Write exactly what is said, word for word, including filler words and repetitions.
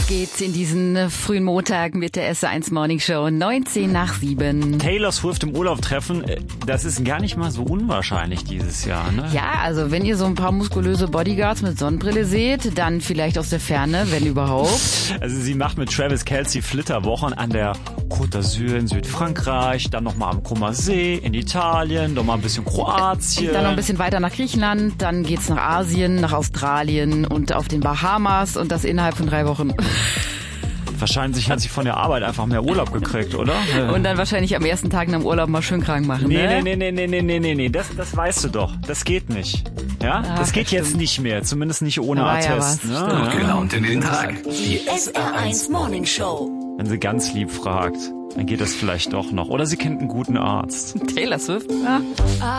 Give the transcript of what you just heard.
geht's in diesen äh, frühen Montag mit der S eins Morning Show, neunzehn nach sieben. Taylor Swift im Urlaub treffen, das ist gar nicht mal so unwahrscheinlich dieses Jahr, ne? Ja, also wenn ihr so ein paar muskulöse Bodyguards mit Sonnenbrille seht, dann vielleicht aus der Ferne, wenn überhaupt. Also sie macht mit Travis Kelce Flitterwochen an der Côte d'Azur in Südfrankreich, dann nochmal am Comer See in Italien, nochmal ein bisschen Kroatien. Dann noch ein bisschen weiter nach Griechenland, dann geht's nach Asien, nach Australien und auf den Bahamas und das innerhalb von drei Wochen. Wahrscheinlich hat sie von der Arbeit einfach mehr Urlaub gekriegt, oder? Und dann wahrscheinlich am ersten Tag nach dem Urlaub mal schön krank machen, nee, ne? Nee, nee, nee, nee, nee, nee, nee, das, das weißt du doch. Das geht nicht. Ja? Ah, das geht das jetzt stimmt. nicht mehr, zumindest nicht ohne Da war ja Attest. was, Ne? stimmt. Gelaunt in den Tag. Die S R eins Morning Show. Wenn sie ganz lieb fragt, dann geht das vielleicht doch noch. Oder sie kennt einen guten Arzt. Taylor Swift? Ja.